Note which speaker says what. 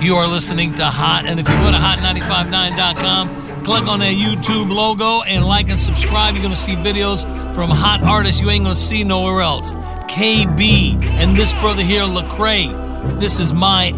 Speaker 1: You are listening to Hot, and if you go to hot959.com, click on that YouTube logo and like and subscribe. You're going to see videos from hot artists you ain't going to see nowhere else. KB and this brother here, Lecrae. This is my